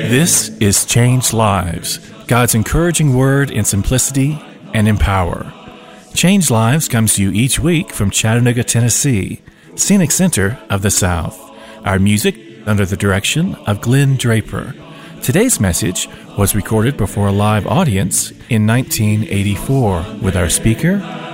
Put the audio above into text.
This is Change Lives, God's encouraging word in simplicity and in power. Change Lives comes to you each week from Chattanooga, Tennessee, Scenic Center of the South. Our music under the direction of Glenn Draper. Today's message was recorded before a live audience in 1984 with our speaker,